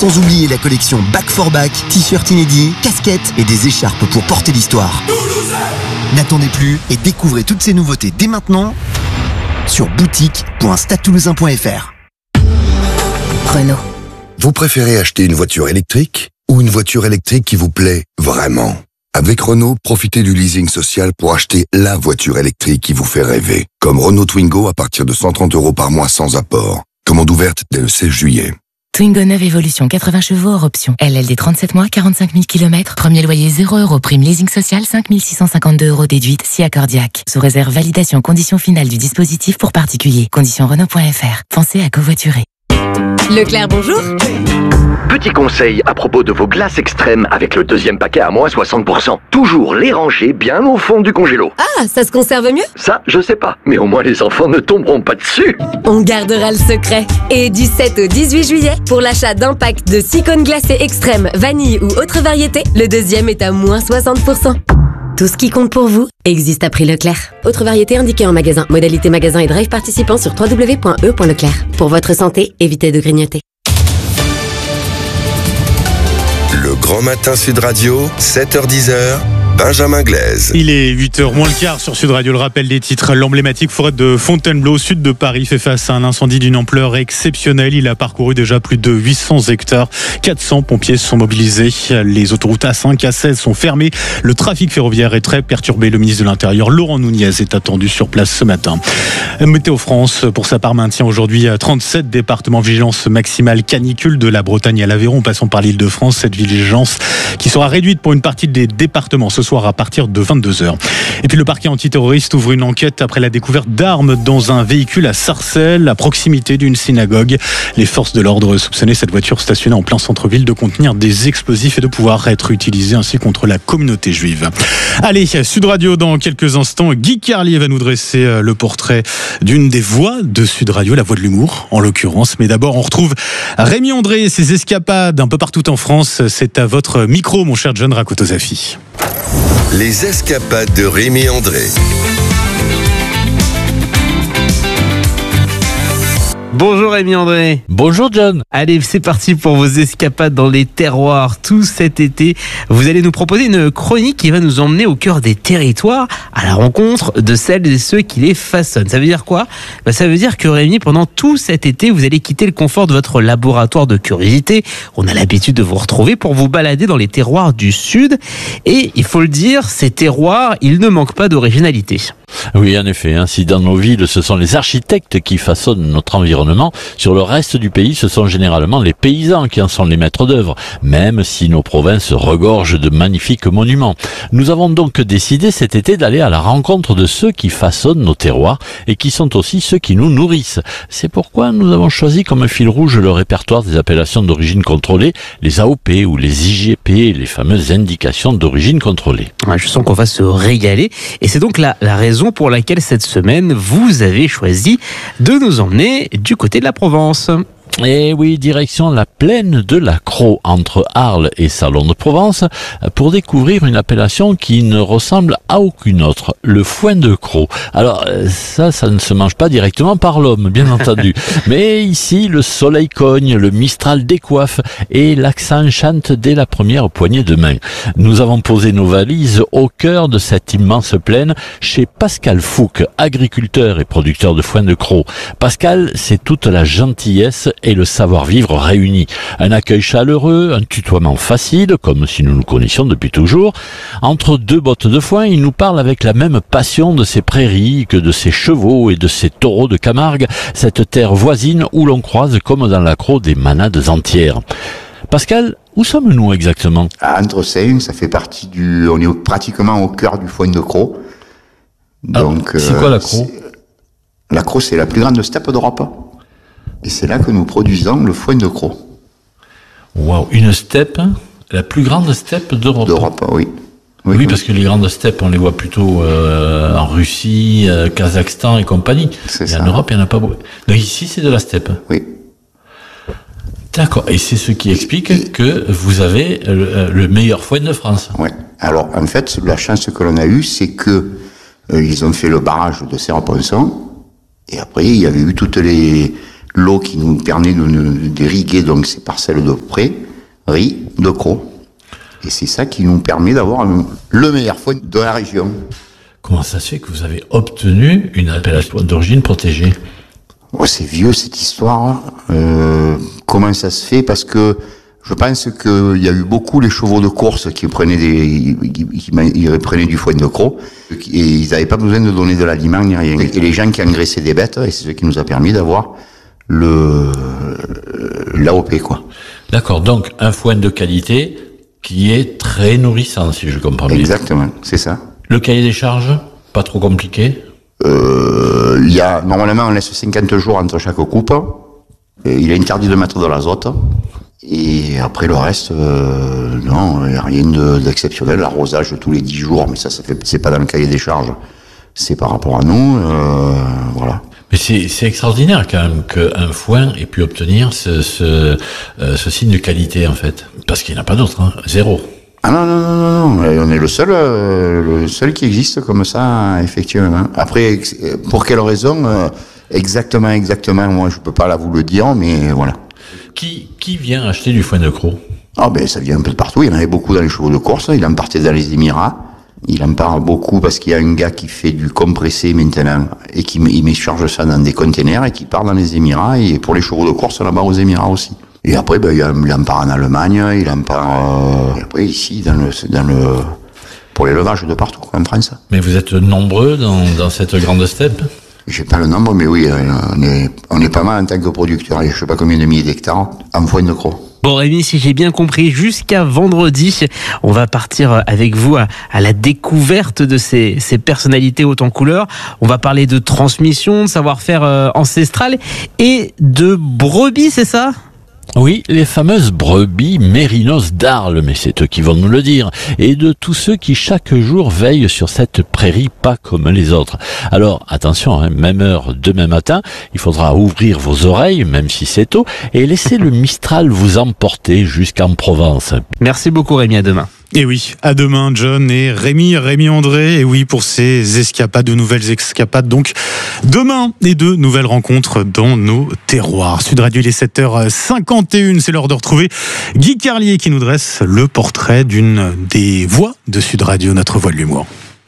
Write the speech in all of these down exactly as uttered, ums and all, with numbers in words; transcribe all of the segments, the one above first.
Sans oublier la collection Back for Back, t-shirts inédits, casquettes et des écharpes pour porter l'histoire. N'attendez plus et découvrez toutes ces nouveautés dès maintenant sur boutique point stade toulousain point f r. Renault. Vous préférez acheter une voiture électrique ou une voiture électrique qui vous plaît vraiment? Avec Renault, profitez du leasing social pour acheter la voiture électrique qui vous fait rêver. Comme Renault Twingo à partir de cent trente euros par mois sans apport. Commande ouverte dès le seize juillet. Twingo neuf Evolution, quatre-vingts chevaux hors option. L L D trente-sept mois, quarante-cinq mille kilomètres. Premier loyer zéro euros. Prime leasing social cinq mille six cent cinquante-deux euros déduite si accordiaque. Sous réserve validation conditions finales du dispositif pour particuliers. Conditions Renault point f r. Pensez à covoiturer. Leclerc, bonjour. Petit conseil à propos de vos glaces extrêmes avec le deuxième paquet à moins soixante pour cent. Toujours les ranger bien au fond du congélo. Ah, ça se conserve mieux? Ça, je sais pas. Mais au moins les enfants ne tomberont pas dessus. On gardera le secret. Et du sept au dix-huit juillet, pour l'achat d'un pack de six cônes glacés extrêmes, vanille ou autre variété, le deuxième est à moins soixante pour cent. Tout ce qui compte pour vous existe à prix Leclerc. Autre variété indiquée en magasin. Modalité magasin et drive participant sur w w w point e point leclerc. Pour votre santé, évitez de grignoter. Le Grand Matin Sud Radio, sept heures dix, Benjamin Glaise. Il est huit heures moins le quart sur Sud Radio. Le rappel des titres. L'emblématique forêt de Fontainebleau, sud de Paris, fait face à un incendie d'une ampleur exceptionnelle. Il a parcouru déjà plus de huit cents hectares. quatre cents pompiers sont mobilisés. Les autoroutes A cinq, A seize sont fermées. Le trafic ferroviaire est très perturbé. Le ministre de l'Intérieur, Laurent Nunez, est attendu sur place ce matin. Météo France, pour sa part, maintient aujourd'hui trente-sept départements vigilance maximale canicule, de la Bretagne à l'Aveyron, passant par l'Île-de-France. Cette vigilance qui sera réduite pour une partie des départements ce soir à partir de vingt-deux heures. Et puis le parquet antiterroriste ouvre une enquête après la découverte d'armes dans un véhicule à Sarcelles, à proximité d'une synagogue. Les forces de l'ordre soupçonnaient cette voiture stationnée en plein centre-ville de contenir des explosifs et de pouvoir être utilisée ainsi contre la communauté juive. Allez, Sud Radio dans quelques instants. Guy Carlier va nous dresser le portrait d'une des voix de Sud Radio, la voix de l'humour en l'occurrence. Mais d'abord, on retrouve Rémi André et ses escapades un peu partout en France. C'est à votre micro, mon cher John Rakotosafi. Les escapades de Rémi André. Bonjour Rémi André. Bonjour John. Allez, c'est parti pour vos escapades dans les terroirs tout cet été. Vous allez nous proposer une chronique qui va nous emmener au cœur des territoires à la rencontre de celles et ceux qui les façonnent. Ça veut dire quoi ? Ben, ça veut dire que Rémi, pendant tout cet été, vous allez quitter le confort de votre laboratoire de curiosité. On a l'habitude de vous retrouver pour vous balader dans les terroirs du Sud. Et il faut le dire, ces terroirs, ils ne manquent pas d'originalité. Oui, en effet, hein, si dans nos villes, ce sont les architectes qui façonnent notre environnement, sur le reste du pays, ce sont généralement les paysans qui en sont les maîtres d'œuvre, même si nos provinces regorgent de magnifiques monuments. Nous avons donc décidé cet été d'aller à la rencontre de ceux qui façonnent nos terroirs et qui sont aussi ceux qui nous nourrissent. C'est pourquoi nous avons choisi comme fil rouge le répertoire des appellations d'origine contrôlée, les A O P ou les I G P, les fameuses indications d'origine contrôlée. Ouais, je sens qu'on va se régaler et c'est donc la, la raison pour laquelle cette semaine, vous avez choisi de nous emmener du côté de la Provence. Et oui, direction la plaine de la Crau, entre Arles et Salon de Provence, pour découvrir une appellation qui ne ressemble à aucune autre, le foin de Crau. Alors ça, ça ne se mange pas directement par l'homme, bien entendu. Mais ici, le soleil cogne, le mistral décoiffe et l'accent chante dès la première poignée de main. Nous avons posé nos valises au cœur de cette immense plaine chez Pascal Fouque, agriculteur et producteur de foin de Crau. Pascal, c'est toute la gentillesse et le savoir-vivre réunis. Un accueil chaleureux, un tutoiement facile, comme si nous nous connaissions depuis toujours. Entre deux bottes de foin, il nous parle avec la même passion de ses prairies que de ses chevaux et de ses taureaux de Camargue, cette terre voisine où l'on croise, comme dans la Crau, des manades entières. Pascal, où sommes-nous exactement ? À Entreseigne, ça fait partie du... On est pratiquement au cœur du foin de Crau. Donc, ah, c'est quoi la Crau ? La Crau, c'est la plus grande steppe d'Europe. Et c'est là que nous produisons le foin de Crau. Waouh, une steppe, la plus grande steppe d'Europe. D'Europe, oui. Oui, oui, parce que les grandes steppes, on les voit plutôt euh, en Russie, euh, Kazakhstan et compagnie. C'est et ça. En Europe, il n'y en a pas beaucoup. Donc ici, c'est de la steppe. Oui. D'accord. Et c'est ce qui explique que vous avez le, le meilleur foin de France. Oui. Alors, en fait, la chance que l'on a eue, c'est que euh, ils ont fait le barrage de Serre-Ponçon. Et après, il y avait eu toutes les... l'eau qui nous permet de, d'irriguer donc ces parcelles de prairies de crocs. Et c'est ça qui nous permet d'avoir le, le meilleur foin de la région. Comment ça se fait que vous avez obtenu une appellation d'origine protégée ? Oh, c'est vieux cette histoire. Euh, comment ça se fait ? Parce que je pense qu'il y a eu beaucoup les chevaux de course qui prenaient des, qui, qui, qui prenaient du foin de croc et ils n'avaient pas besoin de donner de l'aliment ni rien. Et les gens qui engraissaient des bêtes, et c'est ce qui nous a permis d'avoir le l'A O P, quoi. D'accord. Donc un foin de qualité qui est très nourrissant, si je comprends bien. Exactement, c'est ça. Le cahier des charges, pas trop compliqué ? Euh, il y a, normalement, on laisse cinquante jours entre chaque coupe. Et il est interdit de mettre de l'azote. Et après le reste, euh, non, il n'y a rien de, d'exceptionnel. L'arrosage tous les dix jours, mais ça, ça fait, c'est pas dans le cahier des charges. C'est par rapport à nous, euh, voilà. Mais c'est, c'est extraordinaire quand même qu'un foin ait pu obtenir ce, ce, euh, ce signe de qualité, en fait. Parce qu'il n'y en a pas d'autre, hein. Zéro. Ah non, non, non, non, non, on est le seul, euh, le seul qui existe comme ça, effectivement. Après, pour quelle raison, euh, exactement, exactement, moi je peux pas là vous le dire, mais voilà. Qui, qui vient acheter du foin de croc ? Ah ben ça vient un peu de partout, il y en avait beaucoup dans les chevaux de course, il en partait dans les Émirats, il en parle beaucoup parce qu'il y a un gars qui fait du compressé maintenant, et qui il met charge ça dans des containers et qui part dans les Émirats, et pour les chevaux de course là-bas aux Émirats aussi. Et après, ben, il en part en Allemagne, il en part, euh, et après ici, dans le, dans le, pour l'élevage de partout, en France. Mais vous êtes nombreux dans, dans cette grande steppe ? J'ai pas le nombre, mais oui, on est, on est pas mal en tant que producteur. Je sais pas combien de milliers d'hectares en foin de croc. Bon Rémi, si j'ai bien compris, jusqu'à vendredi, on va partir avec vous à, à la découverte de ces, ces personnalités hautes en couleur. On va parler de transmission, de savoir-faire euh, ancestral et de brebis, c'est ça ? Oui, les fameuses brebis mérinos d'Arles, mais c'est eux qui vont nous le dire, et de tous ceux qui chaque jour veillent sur cette prairie pas comme les autres. Alors attention, hein, même heure demain matin, il faudra ouvrir vos oreilles, même si c'est tôt, et laisser le Mistral vous emporter jusqu'en Provence. Merci beaucoup Rémi, à demain. Et oui, à demain John et Rémi, Rémi André, et oui pour ces escapades, de nouvelles escapades, donc demain et de nouvelles rencontres dans nos terroirs. Sud Radio, il est sept heures cinquante et une, c'est l'heure de retrouver Guy Carlier qui nous dresse le portrait d'une des voix de Sud Radio, notre voix de l'humour.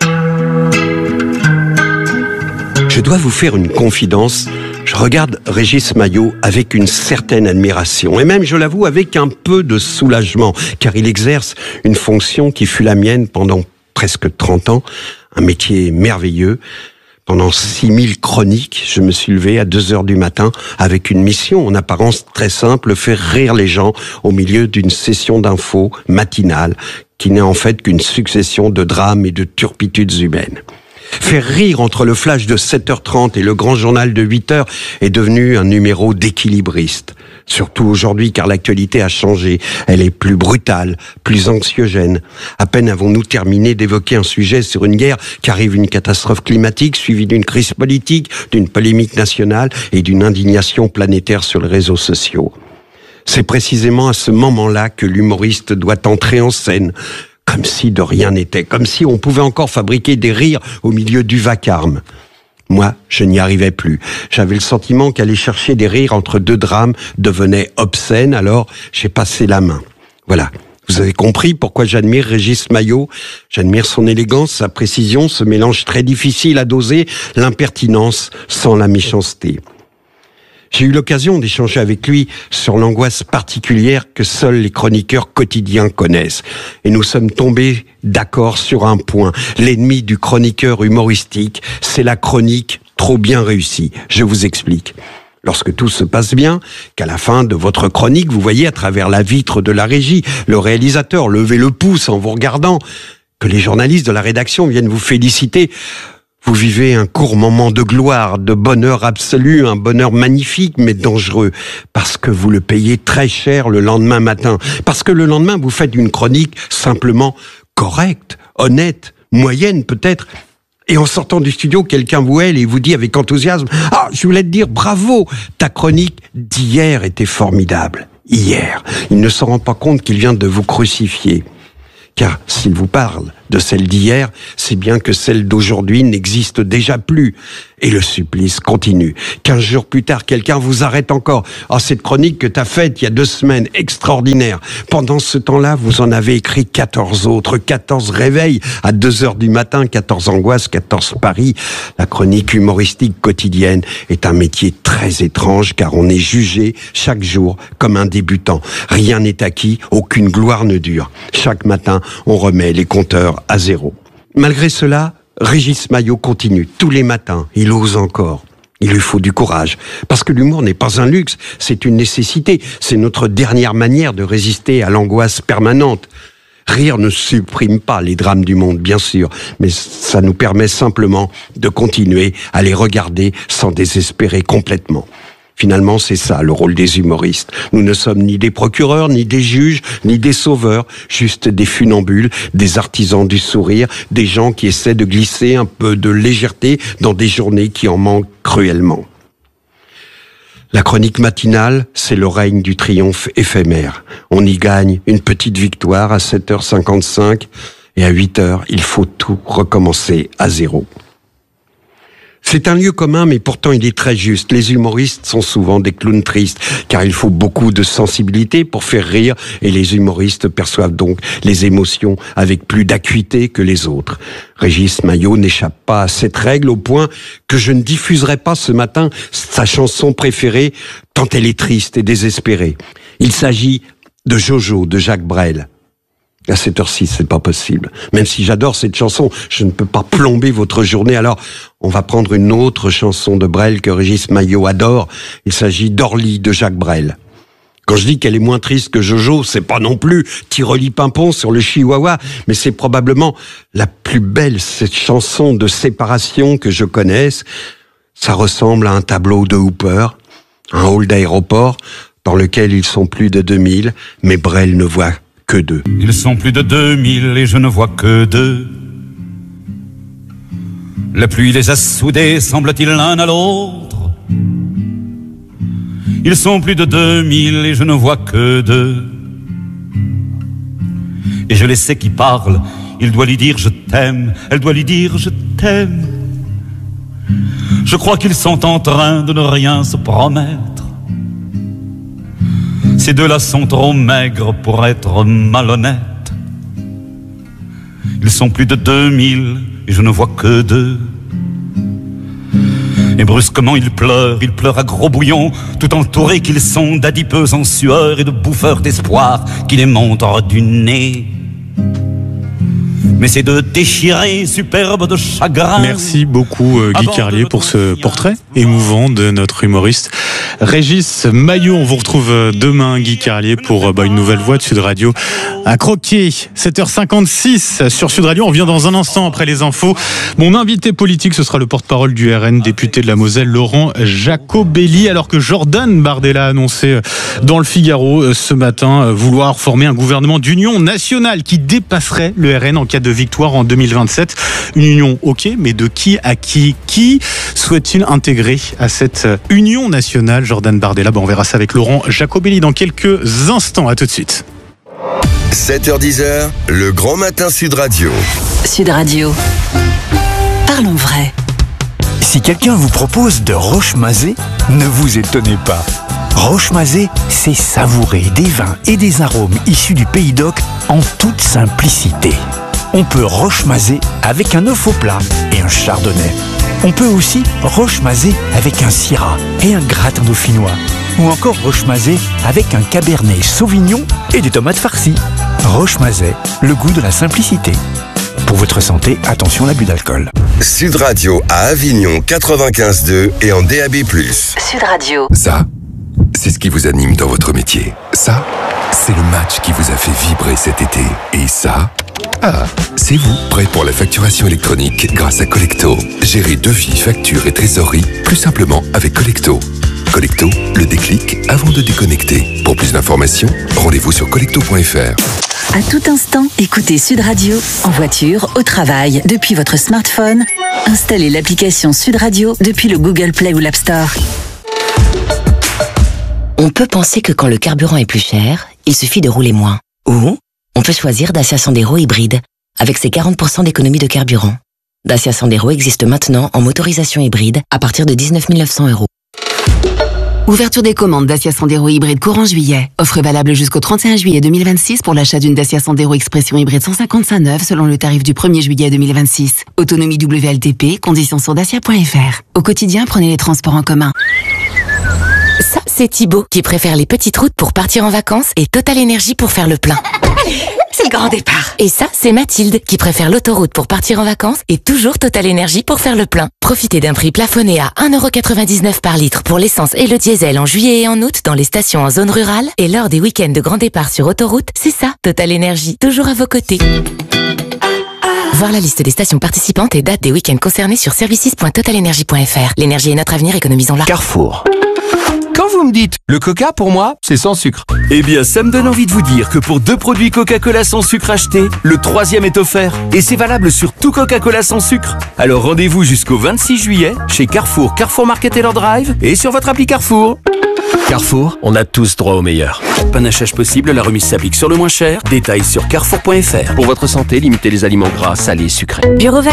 Je dois vous faire une confidence. Je regarde Régis Maillot avec une certaine admiration, et même, je l'avoue, avec un peu de soulagement, car il exerce une fonction qui fut la mienne pendant presque trente ans, un métier merveilleux. Pendant six mille chroniques, je me suis levé à deux heures du matin avec une mission en apparence très simple, faire rire les gens au milieu d'une session d'infos matinale qui n'est en fait qu'une succession de drames et de turpitudes humaines. Faire rire entre le flash de sept heures trente et le grand journal de huit heures est devenu un numéro d'équilibriste. Surtout aujourd'hui, car l'actualité a changé. Elle est plus brutale, plus anxiogène. À peine avons-nous terminé d'évoquer un sujet sur une guerre qu'arrive une catastrophe climatique suivie d'une crise politique, d'une polémique nationale et d'une indignation planétaire sur les réseaux sociaux. C'est précisément à ce moment-là que l'humoriste doit entrer en scène, comme si de rien n'était, comme si on pouvait encore fabriquer des rires au milieu du vacarme. Moi, je n'y arrivais plus. J'avais le sentiment qu'aller chercher des rires entre deux drames devenait obscène, alors j'ai passé la main. Voilà. Vous avez compris pourquoi j'admire Régis Maillot. J'admire son élégance, sa précision, ce mélange très difficile à doser, l'impertinence sans la méchanceté. J'ai eu l'occasion d'échanger avec lui sur l'angoisse particulière que seuls les chroniqueurs quotidiens connaissent. Et nous sommes tombés d'accord sur un point. L'ennemi du chroniqueur humoristique, c'est la chronique trop bien réussie. Je vous explique. Lorsque tout se passe bien, qu'à la fin de votre chronique, vous voyez à travers la vitre de la régie, le réalisateur lever le pouce en vous regardant, que les journalistes de la rédaction viennent vous féliciter, vous vivez un court moment de gloire, de bonheur absolu, un bonheur magnifique mais dangereux, parce que vous le payez très cher le lendemain matin, parce que le lendemain vous faites une chronique simplement correcte, honnête, moyenne peut-être, et en sortant du studio, quelqu'un vous hèle et vous dit avec enthousiasme « Ah, je voulais te dire bravo, ta chronique d'hier était formidable. Hier, il ne se rend pas compte qu'il vient de vous crucifier. » Car s'il vous parle de de celle d'hier, c'est bien que celle d'aujourd'hui n'existe déjà plus. Et le supplice continue. Quinze jours plus tard, quelqu'un vous arrête encore. Ah, cette chronique que t'as faite il y a deux semaines, extraordinaire. Pendant ce temps-là, vous en avez écrit quatorze autres, quatorze réveils à deux heures du matin, quatorze angoisses, quatorze paris. La chronique humoristique quotidienne est un métier très étrange car on est jugé chaque jour comme un débutant. Rien n'est acquis, aucune gloire ne dure. Chaque matin, on remet les compteurs à zéro. Malgré cela, Régis Maillot continue. Tous les matins, il ose encore. Il lui faut du courage. Parce que l'humour n'est pas un luxe, c'est une nécessité. C'est notre dernière manière de résister à l'angoisse permanente. Rire ne supprime pas les drames du monde, bien sûr, mais ça nous permet simplement de continuer à les regarder sans désespérer complètement. Finalement, c'est ça le rôle des humoristes. Nous ne sommes ni des procureurs, ni des juges, ni des sauveurs, juste des funambules, des artisans du sourire, des gens qui essaient de glisser un peu de légèreté dans des journées qui en manquent cruellement. La chronique matinale, c'est le règne du triomphe éphémère. On y gagne une petite victoire à sept heures cinquante-cinq et à huit heures, il faut tout recommencer à zéro. C'est un lieu commun, mais pourtant il est très juste. Les humoristes sont souvent des clowns tristes, car il faut beaucoup de sensibilité pour faire rire, et les humoristes perçoivent donc les émotions avec plus d'acuité que les autres. Régis Maillot n'échappe pas à cette règle au point que je ne diffuserai pas ce matin sa chanson préférée, tant elle est triste et désespérée. Il s'agit de Jojo de Jacques Brel. À sept heures six, c'est pas possible. Même si j'adore cette chanson, je ne peux pas plomber votre journée. Alors, on va prendre une autre chanson de Brel que Régis Maillot adore. Il s'agit d'Orly de Jacques Brel. Quand je dis qu'elle est moins triste que Jojo, c'est pas non plus Tiroli Pimpon sur le chihuahua, mais c'est probablement la plus belle cette chanson de séparation que je connaisse. Ça ressemble à un tableau de Hooper, un hall d'aéroport dans lequel ils sont plus de deux mille, mais Brel ne voit que deux. Ils sont plus de deux mille et je ne vois que deux. La pluie les a soudés, semble-t-il, l'un à l'autre. Ils sont plus de deux mille et je ne vois que deux. Et je les sais qui parlent. Il doit lui dire je t'aime, elle doit lui dire je t'aime. Je crois qu'ils sont en train de ne rien se promettre. Ces deux-là sont trop maigres pour être malhonnêtes. Ils sont plus de deux mille et je ne vois que deux. Et brusquement ils pleurent, ils pleurent à gros bouillons, tout entourés qu'ils sont d'adipeux en sueur et de bouffeurs d'espoir qui les montrent du nez. Mais c'est de déchirés, superbes de chagrin. Merci beaucoup euh, Guy Carlier pour ce portrait émouvant de notre humoriste Régis Maillot. On vous retrouve demain, Guy Carlier, pour euh, bah, une nouvelle voix de Sud Radio à croquer. sept heures cinquante-six sur Sud Radio. On revient dans un instant après les infos. Mon invité politique, ce sera le porte-parole du R N, député de la Moselle, Laurent Jacobelli, alors que Jordan Bardella a annoncé dans le Figaro ce matin vouloir former un gouvernement d'union nationale qui dépasserait le R N en cas de victoire en deux mille vingt-sept. Une union, ok, mais de qui à qui Qui souhaite-t-il intégrer à cette union nationale? Jordan Bardella, ben on verra ça avec Laurent Jacobelli dans quelques instants. À tout de suite. sept heures dix, le grand matin Sud Radio. Sud Radio. Parlons vrai. Si quelqu'un vous propose de roche-mazé, ne vous étonnez pas. Roche-mazé, c'est savourer des vins et des arômes issus du Pays d'Oc en toute simplicité. On peut roche-mazé avec un œuf au plat et un chardonnay. On peut aussi roche-mazé avec un syrah et un gratin dauphinois. Ou encore roche-mazé avec un cabernet sauvignon et des tomates farcies. Roche-mazé, le goût de la simplicité. Pour votre santé, attention à l'abus d'alcool. Sud Radio à Avignon quatre-vingt-quinze deux et en D A B plus. Sud Radio. Ça, c'est ce qui vous anime dans votre métier. Ça, c'est le match qui vous a fait vibrer cet été. Et ça, ah, c'est vous, prêt pour la facturation électronique grâce à Collecto. Gérez devis, factures et trésorerie plus simplement avec Collecto. Collecto, le déclic avant de déconnecter. Pour plus d'informations, rendez-vous sur collecto point f r. À tout instant, écoutez Sud Radio en voiture, au travail, depuis votre smartphone. Installez l'application Sud Radio depuis le Google Play ou l'App Store. On peut penser que quand le carburant est plus cher, il suffit de rouler moins. Ou on peut choisir Dacia Sandero hybride. avec ses quarante pour cent d'économie de carburant. Dacia Sandero existe maintenant en motorisation hybride à partir de dix-neuf mille neuf cents euros. Ouverture des commandes Dacia Sandero hybride courant juillet. Offre valable jusqu'au trente et un juillet deux mille vingt-six pour l'achat d'une Dacia Sandero Expression hybride cent cinquante-cinq neuve selon le tarif du premier juillet deux mille vingt-six. Autonomie W L T P, conditions sur dacia point f r. Au quotidien, prenez les transports en commun. Ça, c'est Thibaut qui préfère les petites routes pour partir en vacances et Total Énergie pour faire le plein. C'est le grand départ. Et ça, c'est Mathilde qui préfère l'autoroute pour partir en vacances et toujours Total Énergie pour faire le plein. Profitez d'un prix plafonné à un euro quatre-vingt-dix-neuf par litre pour l'essence et le diesel en juillet et en août dans les stations en zone rurale et lors des week-ends de grand départ sur autoroute. C'est ça, Total Énergie, toujours à vos côtés. Voir la liste des stations participantes et date des week-ends concernés sur services point total énergie point f r. L'énergie est notre avenir, économisons-la. Carrefour. Quand vous me dites le coca, pour moi, c'est sans sucre. Eh bien, ça me donne envie de vous dire que pour deux produits Coca-Cola sans sucre achetés, le troisième est offert. Et c'est valable sur tout Coca-Cola sans sucre. Alors rendez-vous jusqu'au vingt-six juillet chez Carrefour, Carrefour Market Taylor Drive et sur votre appli Carrefour. Carrefour, on a tous droit au meilleur. Panachage possible, la remise s'applique sur le moins cher. Détails sur carrefour point f r. Pour votre santé, limitez les aliments gras, salés, sucrés. Bureau Vallée ?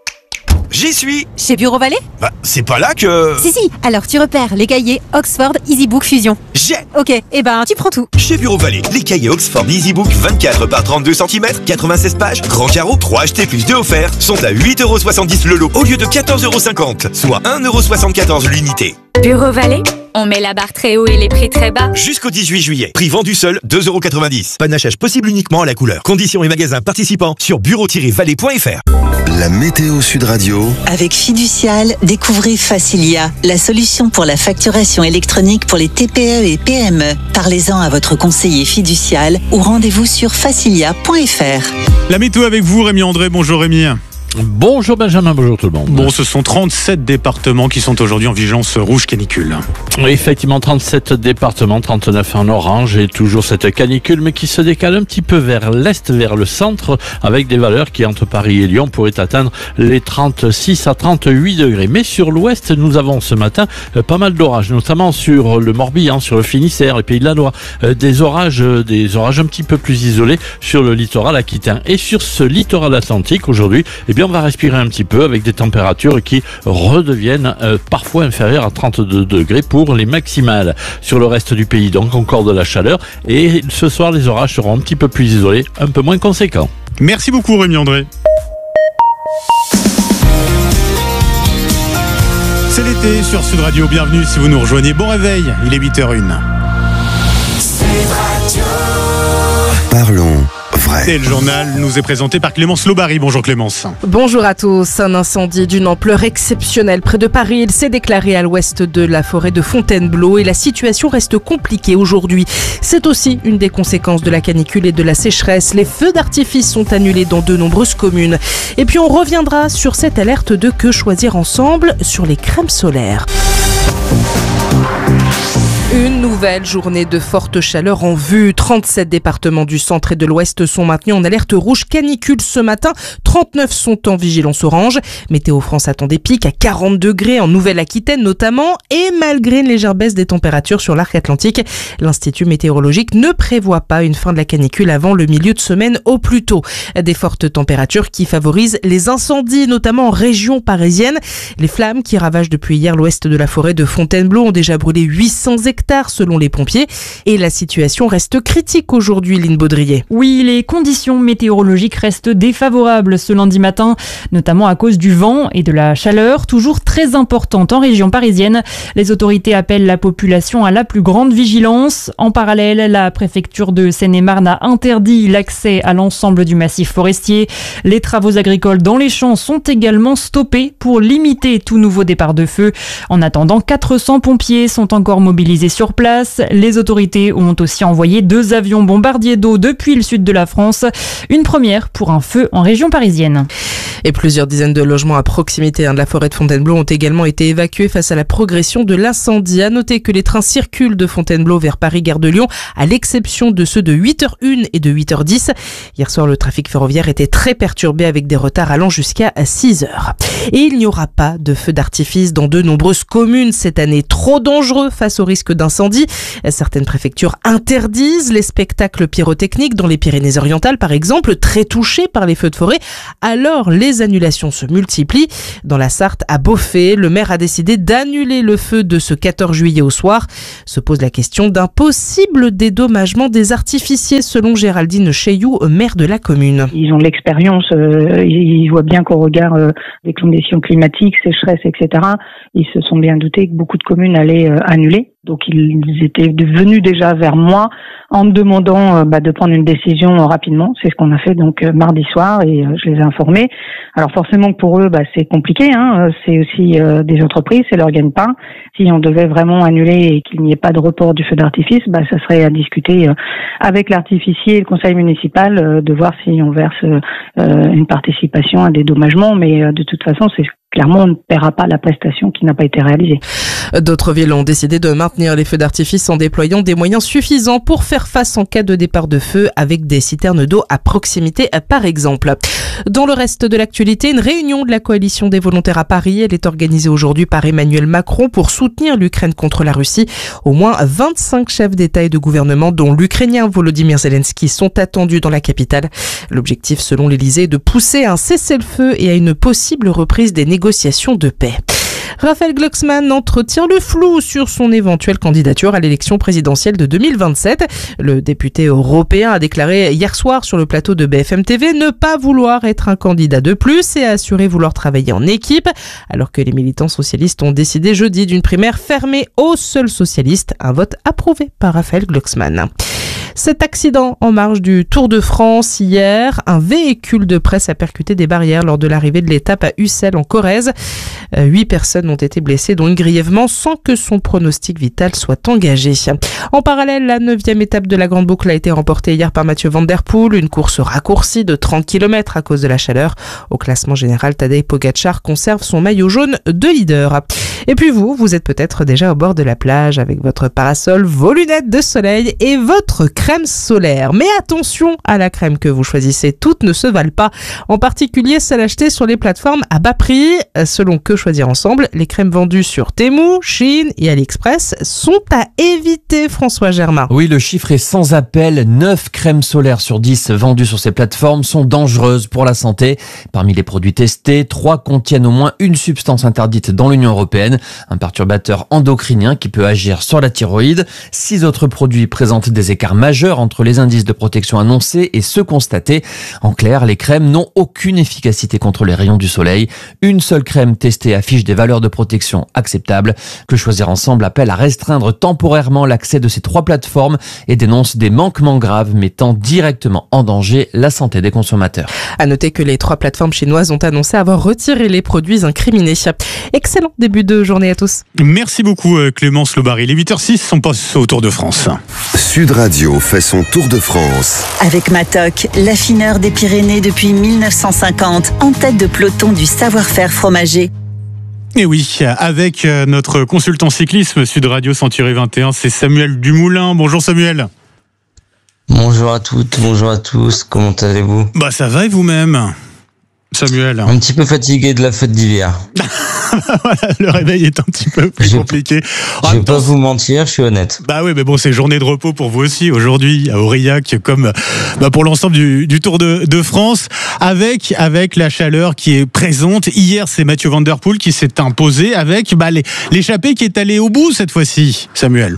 J'y suis. Chez Bureau Vallée ? Bah, c'est pas là que... Si, si. Alors, tu repères les cahiers Oxford EasyBook Fusion. J'ai. Ok, et eh ben, tu prends tout. Chez Bureau Vallée, les cahiers Oxford EasyBook vingt-quatre par trente-deux centimètres, quatre-vingt-seize pages, grand carreau, trois achetés plus deux offerts, sont à huit euros soixante-dix le lot au lieu de quatorze euros cinquante, soit un euro soixante-quatorze l'unité. Bureau Vallée ? On met la barre très haut et les prix très bas. Jusqu'au dix-huit juillet. Prix vendu seul, deux euros quatre-vingt-dix. Panachage possible uniquement à la couleur. Conditions et magasins participants sur bureau tiret vallée point f r. La météo Sud Radio. Avec Fiducial, découvrez Facilia, la solution pour la facturation électronique pour les T P E et P M E. Parlez-en à votre conseiller fiducial ou rendez-vous sur facilia point f r. La météo avec vous, Rémi André. Bonjour Rémi. Bonjour Benjamin, bonjour tout le monde. Bon, ce sont trente-sept départements qui sont aujourd'hui en vigilance rouge canicule. Oui, effectivement, trente-sept départements, trente-neuf en orange et toujours cette canicule, mais qui se décale un petit peu vers l'est, vers le centre, avec des valeurs qui, entre Paris et Lyon, pourraient atteindre les trente-six à trente-huit degrés. Mais sur l'ouest, nous avons ce matin pas mal d'orages, notamment sur le Morbihan, sur le Finistère, les Pays de la Loire, des orages, des orages un petit peu plus isolés sur le littoral aquitain. Et sur ce littoral atlantique, aujourd'hui, eh bien, on va respirer un petit peu avec des températures qui redeviennent euh, parfois inférieures à trente-deux degrés pour les maximales. Sur le reste du pays, donc, encore de la chaleur. Et ce soir, les orages seront un petit peu plus isolés, un peu moins conséquents. Merci beaucoup, Rémi André. C'est l'été sur Sud Radio. Bienvenue si vous nous rejoignez. Bon réveil, il est huit heures zéro un. Sud Radio. Parlons. Et le journal nous est présenté par Clémence Lobary. Bonjour Clémence. Bonjour à tous. Un incendie d'une ampleur exceptionnelle près de Paris. Il s'est déclaré à l'ouest de la forêt de Fontainebleau et la situation reste compliquée aujourd'hui. C'est aussi une des conséquences de la canicule et de la sécheresse. Les feux d'artifice sont annulés dans de nombreuses communes. Et puis on reviendra sur cette alerte de Que choisir ensemble sur les crèmes solaires. Une nouvelle journée de forte chaleur en vue. trente-sept départements du centre et de l'ouest sont maintenus en alerte rouge canicule ce matin. trente-neuf sont en vigilance orange. Météo France attend des pics à quarante degrés en Nouvelle-Aquitaine notamment. Et malgré une légère baisse des températures sur l'arc atlantique, l'Institut météorologique ne prévoit pas une fin de la canicule avant le milieu de semaine au plus tôt. Des fortes températures qui favorisent les incendies, notamment en région parisienne. Les flammes qui ravagent depuis hier l'ouest de la forêt de Fontainebleau ont déjà brûlé huit cents hectares selon les pompiers. Et la situation reste critique aujourd'hui, Lynn Baudrier. Oui, les conditions météorologiques restent défavorables ce lundi matin, notamment à cause du vent et de la chaleur, toujours très importante en région parisienne. Les autorités appellent la population à la plus grande vigilance. En parallèle, la préfecture de Seine-et-Marne a interdit l'accès à l'ensemble du massif forestier. Les travaux agricoles dans les champs sont également stoppés pour limiter tout nouveau départ de feu. En attendant, quatre cents pompiers sont encore mobilisés sur place. Les autorités ont aussi envoyé deux avions bombardiers d'eau depuis le sud de la France. Une première pour un feu en région parisienne. Et plusieurs dizaines de logements à proximité de la forêt de Fontainebleau ont également été évacués face à la progression de l'incendie. À noter que les trains circulent de Fontainebleau vers Paris-Gare de Lyon, à l'exception de ceux de huit heures une et de huit heures dix. Hier soir, le trafic ferroviaire était très perturbé avec des retards allant jusqu'à six heures. Et il n'y aura pas de feux d'artifice dans de nombreuses communes cette année. Trop dangereux face au risque d'incendie. Certaines préfectures interdisent les spectacles pyrotechniques dans les Pyrénées-Orientales, par exemple, très touchées par les feux de forêt. Alors, les annulations se multiplient. Dans la Sarthe, à Beaufay, le maire a décidé d'annuler le feu de ce quatorze juillet au soir. Se pose la question d'un possible dédommagement des artificiers, selon Géraldine Cheyou, maire de la commune. Ils ont l'expérience, euh, ils voient bien qu'au regard euh, des conditions climatiques, sécheresse, et cetera, ils se sont bien doutés que beaucoup de communes allaient euh, annuler. Donc ils étaient venus déjà vers moi en me demandant euh, bah, de prendre une décision euh, rapidement. C'est ce qu'on a fait donc euh, mardi soir et euh, je les ai informés. Alors forcément pour eux, bah, c'est compliqué. Hein. C'est aussi euh, des entreprises, c'est leur gagne-pain. Si on devait vraiment annuler et qu'il n'y ait pas de report du feu d'artifice, bah, ça serait à discuter euh, avec l'artificier et le conseil municipal euh, de voir si on verse euh, une participation, un dédommagement. Mais euh, de toute façon, c'est clairement, on ne paiera pas la prestation qui n'a pas été réalisée. D'autres villes ont décidé de maintenir les feux d'artifice en déployant des moyens suffisants pour faire face en cas de départ de feu avec des citernes d'eau à proximité, par exemple. Dans le reste de l'actualité, une réunion de la coalition des volontaires à Paris. Elle est organisée aujourd'hui par Emmanuel Macron pour soutenir l'Ukraine contre la Russie. Au moins vingt-cinq chefs d'État et de gouvernement, dont l'Ukrainien Volodymyr Zelensky, sont attendus dans la capitale. L'objectif, selon l'Élysée, est de pousser à un cessez-le-feu et à une possible reprise des négociations de paix. Raphaël Glucksmann entretient le flou sur son éventuelle candidature à l'élection présidentielle de deux mille vingt-sept. Le député européen a déclaré hier soir sur le plateau de B F M T V ne pas vouloir être un candidat de plus et a assuré vouloir travailler en équipe, alors que les militants socialistes ont décidé jeudi d'une primaire fermée aux seuls socialistes, un vote approuvé par Raphaël Glucksmann. Cet accident en marge du Tour de France hier, un véhicule de presse a percuté des barrières lors de l'arrivée de l'étape à Ussel en Corrèze. Huit personnes ont été blessées, dont une grièvement, sans que son pronostic vital soit engagé. En parallèle, la neuvième étape de la Grande Boucle a été remportée hier par Mathieu Van Der Poel, une course raccourcie de trente kilomètres à cause de la chaleur. Au classement général, Tadej Pogačar conserve son maillot jaune de leader. Et puis vous, vous êtes peut-être déjà au bord de la plage avec votre parasol, vos lunettes de soleil et votre crème solaire. Mais attention à la crème que vous choisissez, toutes ne se valent pas. En particulier celles achetées sur les plateformes à bas prix. Selon Que Choisir Ensemble, les crèmes vendues sur Temu, Shein et AliExpress sont à éviter, François Germain. Oui, le chiffre est sans appel. neuf crèmes solaires sur dix vendues sur ces plateformes sont dangereuses pour la santé. Parmi les produits testés, trois contiennent au moins une substance interdite dans l'Union européenne, un perturbateur endocrinien qui peut agir sur la thyroïde. Six autres produits présentent des écarts majeurs entre les indices de protection annoncés et ceux constatés. En clair, les crèmes n'ont aucune efficacité contre les rayons du soleil. Une seule crème testée affiche des valeurs de protection acceptables. Que Choisir Ensemble appelle à restreindre temporairement l'accès de ces trois plateformes et dénonce des manquements graves mettant directement en danger la santé des consommateurs. À noter que les trois plateformes chinoises ont annoncé avoir retiré les produits incriminés. Excellent début de journée à tous. Merci beaucoup Clémence Lobary. Les huit heures six, on passe au Tour de France. Sud Radio fait son Tour de France. Avec Matok, l'affineur des Pyrénées depuis mille neuf cent cinquante, en tête de peloton du savoir-faire fromager. Et oui, avec notre consultant cyclisme Sud Radio Century vingt et un, c'est Samuel Dumoulin. Bonjour Samuel. Bonjour à toutes, bonjour à tous, comment allez-vous ? Bah ça va et vous-même, Samuel ? Un petit peu fatigué de la fête d'hiver. Voilà, le réveil est un petit peu plus je, compliqué. Je vais pas vous mentir, je suis honnête. Bah oui, mais bon, c'est journée de repos pour vous aussi aujourd'hui à Aurillac, comme bah, pour l'ensemble du, du Tour de, de France, avec avec la chaleur qui est présente. Hier, c'est Mathieu Van Der Poel qui s'est imposé avec bah, les, l'échappée qui est allée au bout cette fois-ci, Samuel.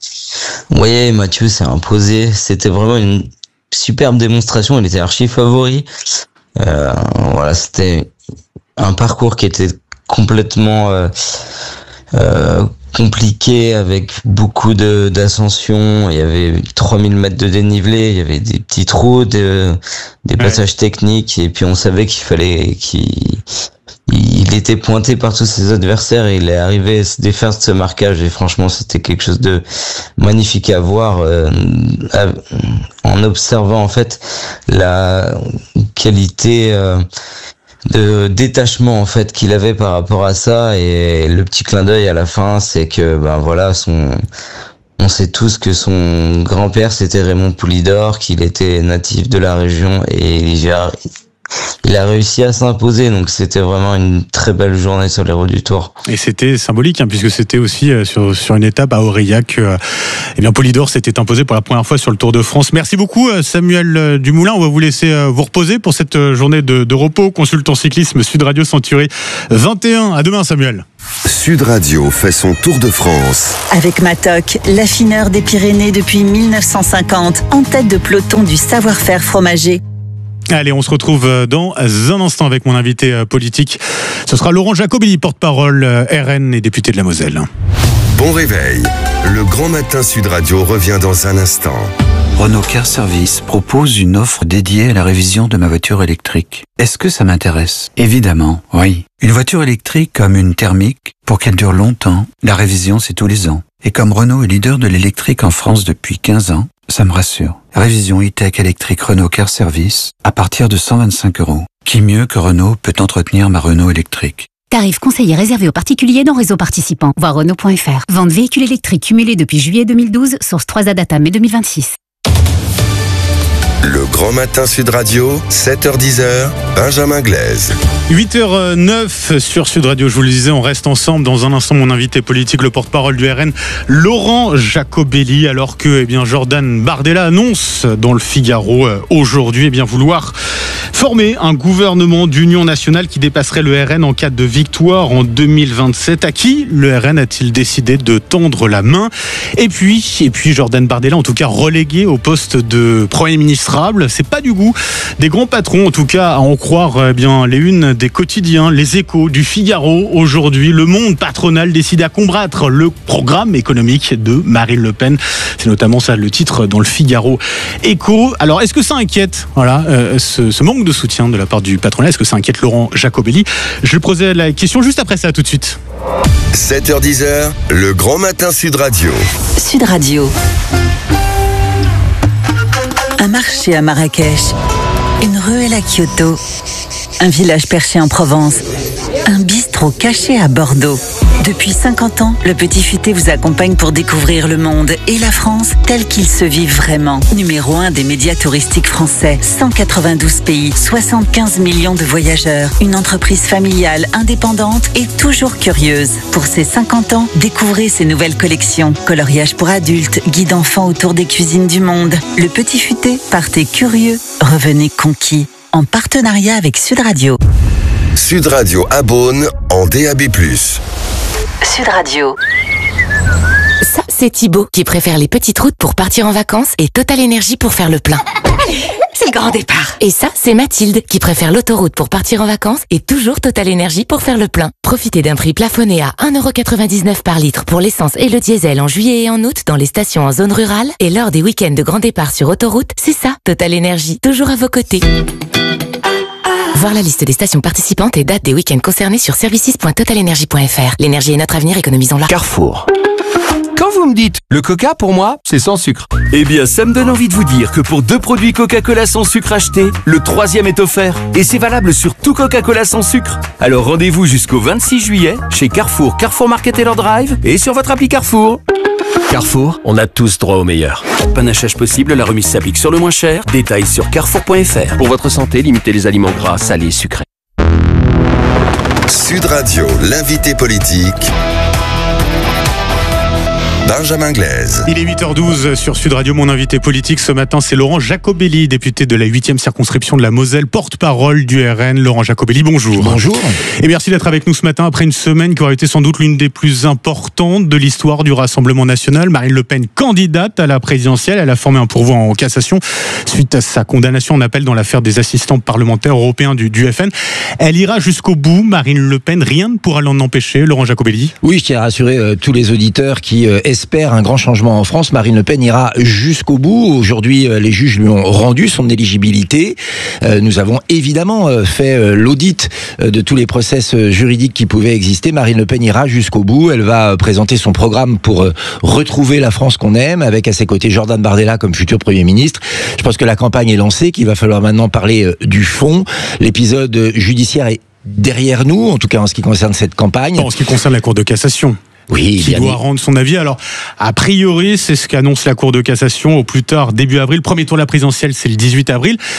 Oui, Mathieu s'est imposé. C'était vraiment une superbe démonstration. Il était archi favori. Euh, voilà, c'était un parcours qui était complètement euh, euh, compliqué avec beaucoup de d'ascension. Il y avait trois mille mètres de dénivelé, il y avait des petits trous, de, des passages ouais. techniques, et puis on savait qu'il fallait qu'il il était pointé par tous ses adversaires et il est arrivé à se défaire de ce marquage, et franchement c'était quelque chose de magnifique à voir euh, à, en observant en fait la qualité euh, de détachement en fait qu'il avait par rapport à ça. Et le petit clin d'œil à la fin, c'est que ben voilà, son on sait tous que son grand-père c'était Raymond Poulidor, qu'il était natif de la région, et il il a réussi à s'imposer. Donc c'était vraiment une très belle journée sur les routes du Tour. Et c'était symbolique, hein, puisque c'était aussi euh, sur, sur une étape à Aurillac que euh, eh bien, Polydor s'était imposé pour la première fois sur le Tour de France. Merci beaucoup euh, Samuel euh, Dumoulin. On va vous laisser euh, vous reposer pour cette euh, journée de, de repos. Consultant cyclisme Sud Radio Century vingt et un. À demain Samuel. Sud Radio fait son Tour de France. Avec Matok, l'affineur des Pyrénées depuis mille neuf cent cinquante, en tête de peloton du savoir-faire fromager. Allez, on se retrouve dans un instant avec mon invité politique. Ce sera Laurent Jacobelli, porte-parole R N et député de la Moselle. Bon réveil. Le Grand Matin Sud Radio revient dans un instant. Renault Car Service propose une offre dédiée à la révision de ma voiture électrique. Est-ce que ça m'intéresse? Évidemment, oui. Une voiture électrique comme une thermique, pour qu'elle dure longtemps, la révision c'est tous les ans. Et comme Renault est leader de l'électrique en France depuis quinze ans, ça me rassure. Révision e-tech électrique Renault Car Service à partir de cent vingt-cinq euros. Qui mieux que Renault peut entretenir ma Renault électrique? Tarif conseillé réservé aux particuliers dans réseau participant. Voir Renault point F R. Vente véhicules électriques cumulés depuis juillet deux mille douze, source trois A Data mai deux mille vingt-six. Le Grand Matin Sud Radio, sept heures dix, Benjamin Glaise. huit heures neuf sur Sud Radio, je vous le disais, on reste ensemble. Dans un instant, mon invité politique, le porte-parole du R N, Laurent Jacobelli, alors que eh bien, Jordan Bardella annonce dans le Figaro euh, aujourd'hui eh bien, vouloir former un gouvernement d'union nationale qui dépasserait le R N en cas de victoire en deux mille vingt-sept. À qui le R N a-t-il décidé de tendre la main? Et puis, et puis Jordan Bardella, en tout cas relégué au poste de Premier ministre, c'est pas du goût des grands patrons, en tout cas à en croire eh bien, les unes des quotidiens, les Échos, du Figaro. Aujourd'hui, le monde patronal décide à combattre le programme économique de Marine Le Pen. C'est notamment ça le titre dans le Figaro Écho. Alors, est-ce que ça inquiète voilà, euh, ce, ce manque de soutien de la part du patronat? Est-ce que ça inquiète Laurent Jacobelli? Je lui posais la question juste après ça, tout de suite. sept heures dix, le Grand Matin Sud Radio. Sud Radio. Un marché à Marrakech, une ruelle à Kyoto, un village perché en Provence, un bistrot caché à Bordeaux. Depuis cinquante ans, le Petit Futé vous accompagne pour découvrir le monde et la France tel qu'il se vit vraiment. Numéro un des médias touristiques français, cent quatre-vingt-douze pays, soixante-quinze millions de voyageurs, une entreprise familiale, indépendante et toujours curieuse. Pour ses cinquante ans, découvrez ses nouvelles collections. Coloriage pour adultes, guide enfants autour des cuisines du monde. Le Petit Futé, partez curieux, revenez conquis. En partenariat avec Sud Radio. Sud Radio à Beaune en D A B plus. Sud Radio. Ça, c'est Thibaut qui préfère les petites routes pour partir en vacances et Total Énergie pour faire le plein. C'est le grand départ. Et ça, c'est Mathilde qui préfère l'autoroute pour partir en vacances et toujours Total Énergie pour faire le plein. Profitez d'un prix plafonné à un euro quatre-vingt-dix-neuf par litre pour l'essence et le diesel en juillet et en août dans les stations en zone rurale et lors des week-ends de grand départ sur autoroute. C'est ça, Total Énergie, toujours à vos côtés. Voir la liste des stations participantes et dates des week-ends concernés sur services point total énergie point F R. L'énergie est notre avenir, économisons-la. Carrefour. Quand vous me dites le Coca pour moi, c'est sans sucre. Eh bien, ça me donne envie de vous dire que pour deux produits Coca-Cola sans sucre achetés, le troisième est offert. Et c'est valable sur tout Coca-Cola sans sucre. Alors rendez-vous jusqu'au vingt-six juillet chez Carrefour, Carrefour Market Taylor Drive et sur votre appli Carrefour. Carrefour, on a tous droit au meilleur. Panachage possible, la remise s'applique sur le moins cher. Détails sur carrefour point F R. Pour votre santé, limitez les aliments gras, salés, sucrés. Sud Radio, l'invité politique. Benjamin Glaise. Il est huit heures douze sur Sud Radio. Mon invité politique ce matin, c'est Laurent Jacobelli, député de la huitième circonscription de la Moselle, porte-parole du R N. Laurent Jacobelli, bonjour. Bonjour. Et merci d'être avec nous ce matin après une semaine qui aurait été sans doute l'une des plus importantes de l'histoire du Rassemblement national. Marine Le Pen, candidate à la présidentielle, elle a formé un pourvoi en cassation suite à sa condamnation en appel dans l'affaire des assistants parlementaires européens du, du F N. Elle ira jusqu'au bout, Marine Le Pen. Rien ne pourra l'en empêcher, Laurent Jacobelli. Oui, je tiens à rassurer euh, tous les auditeurs qui euh, espère un grand changement en France. Marine Le Pen ira jusqu'au bout. Aujourd'hui, les juges lui ont rendu son éligibilité. Nous avons évidemment fait l'audit de tous les process juridiques qui pouvaient exister. Marine Le Pen ira jusqu'au bout. Elle va présenter son programme pour retrouver la France qu'on aime, avec à ses côtés Jordan Bardella comme futur Premier ministre. Je pense que la campagne est lancée, qu'il va falloir maintenant parler du fond. L'épisode judiciaire est derrière nous, en tout cas en ce qui concerne cette campagne. En ce qui concerne la Cour de cassation. Oui, qui doit rendre son avis. Alors, a priori, c'est ce qu'annonce la Cour de cassation au plus tard début avril. Premier tour de la présidentielle, c'est le dix-huit avril.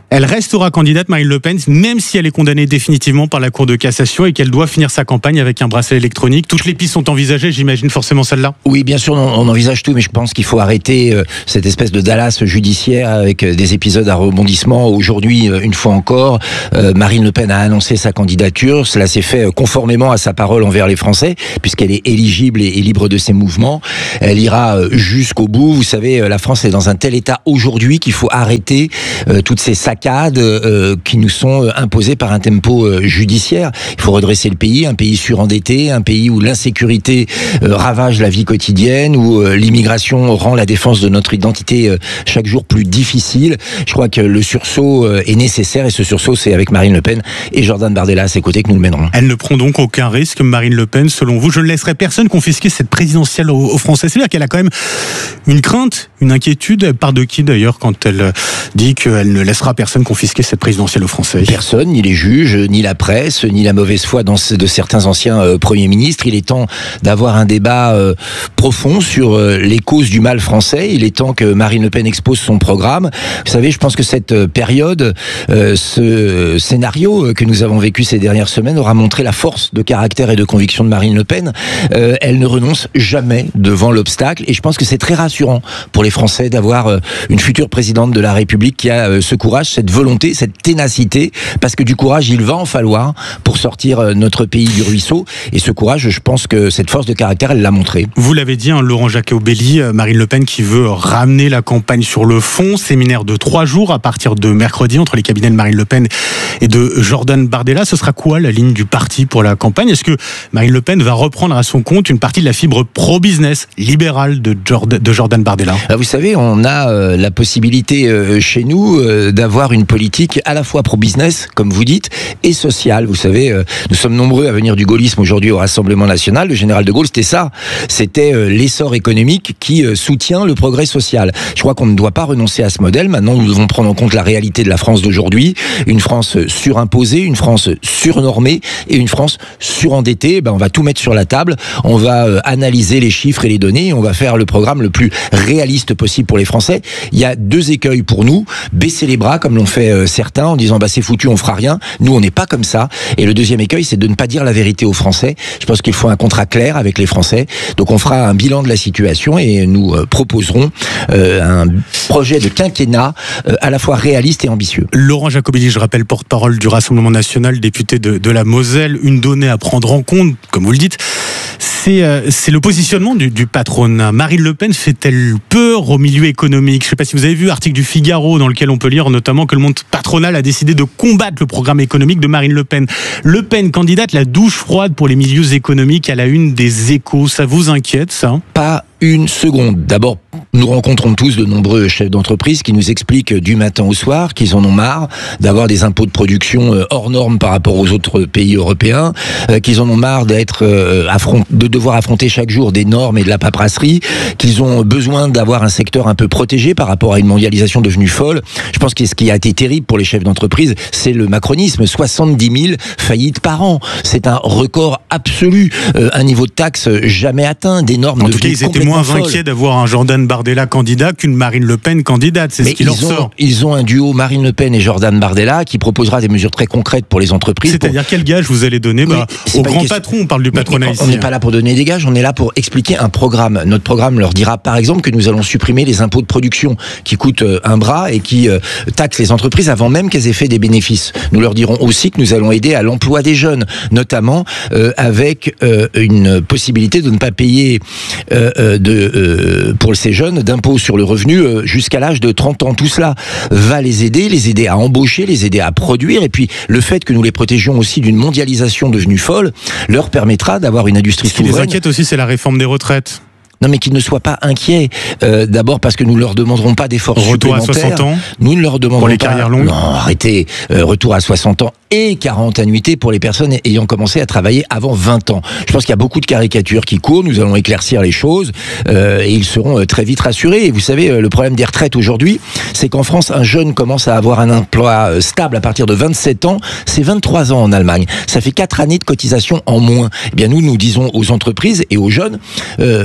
Elle restera candidate, Marine Le Pen, même si elle est condamnée définitivement par la Cour de cassation et qu'elle doit finir sa campagne avec un bracelet électronique. Toutes les pistes sont envisagées, j'imagine forcément celle-là. Oui, bien sûr, on, on envisage tout, mais je pense qu'il faut arrêter euh, cette espèce de Dallas judiciaire avec euh, des épisodes à rebondissement. Aujourd'hui, euh, une fois encore, euh, Marine Le Pen a annoncé sa candidature. Cela s'est fait euh, conformément à sa parole envers les Français, puisqu'elle est éligible et, et libre de ses mouvements. Elle ira euh, jusqu'au bout. Vous savez, euh, la France est dans un tel état aujourd'hui qu'il faut arrêter euh, toutes ces saccades euh, qui nous sont imposées par un tempo euh, judiciaire. Il faut redresser le pays, un pays surendetté, un pays où l'insécurité euh, ravage la vie quotidienne, où euh, l'immigration rend la défense de notre identité euh, chaque jour plus difficile. Je crois que le sursaut euh, est nécessaire et ce sursaut, c'est avec Marine Le Pen et Jordan Bardella à ses côtés que nous le mènerons. Elle ne prend donc aucun risque, Marine Le Pen, selon vous. Je ne laisserai personne confisquer cette présidentielle aux, aux Français. C'est-à-dire qu'elle a quand même une crainte, une inquiétude. Elle part de qui d'ailleurs quand elle dit qu'elle ne laissera personne confisquer cette présidentielle aux Français? Personne, ni les juges, ni la presse, ni la mauvaise foi dans ce, de certains anciens euh, premiers ministres. Il est temps d'avoir un débat euh, profond sur euh, les causes du mal français. Il est temps que Marine Le Pen expose son programme. Vous savez, je pense que cette euh, période, euh, ce scénario que nous avons vécu ces dernières semaines aura montré la force de caractère et de conviction de Marine Le Pen. Euh, elle ne renonce jamais devant l'obstacle et je pense que c'est très rassurant pour les Français d'avoir euh, une future présidente de la République qui a euh, ce courage, cette volonté, cette ténacité, parce que du courage, il va en falloir pour sortir euh, notre pays du ruisseau. Et ce courage, je pense que cette force de caractère, elle l'a montré. Vous l'avez dit, hein, Laurent Jacobelli, euh, Marine Le Pen qui veut ramener la campagne sur le fond. Séminaire de trois jours à partir de mercredi entre les cabinets de Marine Le Pen et de Jordan Bardella. Ce sera quoi la ligne du parti pour la campagne? Est-ce que Marine Le Pen va reprendre à son compte une partie de la fibre pro-business libérale de Jordan, de Jordan Bardella? Vous savez, on a euh, la possibilité euh, chez nous euh, d'avoir une politique à la fois pro-business, comme vous dites, et sociale. Vous savez, euh, nous sommes nombreux à venir du gaullisme aujourd'hui au Rassemblement national. Le général de Gaulle, c'était ça. C'était euh, l'essor économique qui euh, soutient le progrès social. Je crois qu'on ne doit pas renoncer à ce modèle. Maintenant, nous devons prendre en compte la réalité de la France d'aujourd'hui. Une France surimposée, une France surnormée et une France surendettée. Ben, on va tout mettre sur la table. On va euh, analyser les chiffres et les données. Et on va faire le programme le plus réaliste possible pour les Français. Il y a deux écueils pour nous. Baisser les bras, comme l'ont fait euh, certains, en disant bah c'est foutu, on fera rien. Nous, on n'est pas comme ça. Et le deuxième écueil, c'est de ne pas dire la vérité aux Français. Je pense qu'il faut un contrat clair avec les Français. Donc, on fera un bilan de la situation et nous euh, proposerons euh, un projet de quinquennat euh, à la fois réaliste et ambitieux. Laurent Jacobelli, je rappelle, porte-parole du Rassemblement national, député de, de la Moselle. Une donnée à prendre en compte, comme vous le dites, c'est euh, c'est le positionnement du, du patronat. Marine Le Pen fait-elle peur au milieu économique? Je ne sais pas si vous avez vu l'article du Figaro dans lequel on peut lire notamment que le monde patronal a décidé de combattre le programme économique de Marine Le Pen. Le Pen, candidate, la douche froide pour les milieux économiques à la une des Échos. Ça vous inquiète, ça? Pas une seconde. D'abord, nous rencontrons tous de nombreux chefs d'entreprise qui nous expliquent du matin au soir qu'ils en ont marre d'avoir des impôts de production hors normes par rapport aux autres pays européens, qu'ils en ont marre d'être affront- de devoir affronter chaque jour des normes et de la paperasserie, qu'ils ont besoin d'avoir un secteur un peu protégé par rapport à une mondialisation devenue folle. Je pense que ce qui a été terrible pour les chefs d'entreprise, c'est le macronisme. soixante-dix mille faillites par an. C'est un record absolu. Euh, un niveau de taxe jamais atteint, des normes en tout cas, ils étaient moins inquiets d'avoir un Jordan Bardella candidat qu'une Marine Le Pen candidate. C'est Mais ce qui leur ont, sort. Ils ont un duo Marine Le Pen et Jordan Bardella qui proposera des mesures très concrètes pour les entreprises. C'est-à-dire pour... quel gage vous allez donner bah, aux grands question... patrons? On parle du patronat ici. On n'est pas là pour donner des gages, on est là pour expliquer un programme. Notre programme leur dira par exemple que nous allons supprimer les impôts de production qui coûtent un bras et qui euh, taxent les entreprises avant même qu'elles aient fait des bénéfices. Nous leur dirons aussi que nous allons aider à l'emploi des jeunes, notamment euh, avec euh, une possibilité de ne pas payer euh, euh, de, euh, pour ces jeunes d'impôts sur le revenu euh, jusqu'à l'âge de trente ans. Tout cela va les aider, les aider à embaucher, les aider à produire. Et puis le fait que nous les protégions aussi d'une mondialisation devenue folle leur permettra d'avoir une industrie souveraine. Ce qui les inquiète aussi, c'est la réforme des retraites. Non, mais qu'ils ne soient pas inquiets. Euh, d'abord parce que nous ne leur demanderons pas d'efforts supplémentaires. Retour à soixante ans. Nous ne leur demanderons pour les pas. carrières longues. Non, arrêtez. Euh, retour à soixante ans et quarante annuités pour les personnes ayant commencé à travailler avant vingt ans. Je pense qu'il y a beaucoup de caricatures qui courent. Nous allons éclaircir les choses euh, et ils seront très vite rassurés. Et vous savez, le problème des retraites aujourd'hui, c'est qu'en France, un jeune commence à avoir un emploi stable à partir de vingt-sept ans. C'est vingt-trois ans en Allemagne. Ça fait quatre années de cotisation en moins. Eh bien, nous, nous disons aux entreprises et aux jeunes, euh,